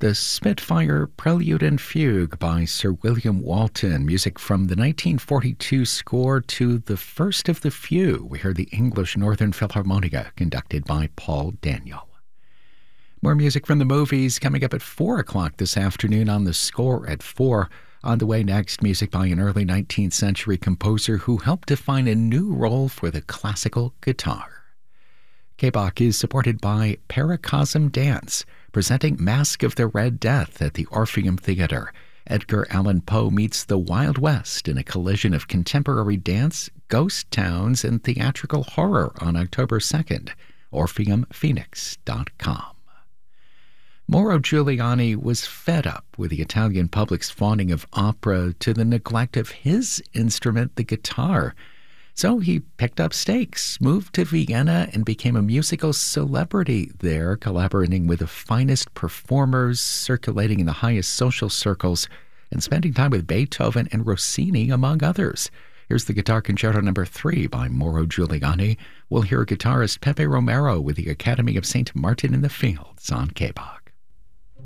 The Spitfire Prelude and Fugue by Sir William Walton, music from the 1942 score to The First of the Few. We heard the English Northern Philharmonica, conducted by Paul Daniel. More music from the movies coming up at 4 o'clock this afternoon on The Score at 4. On the way next, music by an early 19th century composer who helped define a new role for the classical guitar. KBOC is supported by Paracosm Dance, presenting Masque of the Red Death at the Orpheum Theater. Edgar Allan Poe meets the Wild West in a collision of contemporary dance, ghost towns, and theatrical horror on October 2nd. OrpheumPhoenix.com. Mauro Giuliani was fed up with the Italian public's fawning of opera to the neglect of his instrument, the guitar. So he picked up stakes, moved to Vienna, and became a musical celebrity there, collaborating with the finest performers, circulating in the highest social circles, and spending time with Beethoven and Rossini, among others. Here's the Guitar Concerto No. 3 by Mauro Giuliani. We'll hear guitarist Pepe Romero with the Academy of St. Martin in the Fields on KBOC.